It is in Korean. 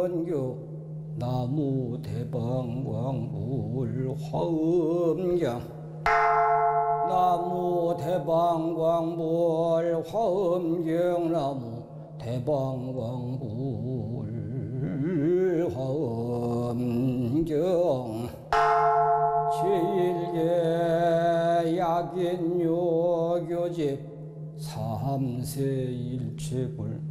원교 나무 대방광불 화엄경 나무 대방광불 화엄경 나무 대방광불 화엄경 제1계 약인요교집 3세 일체불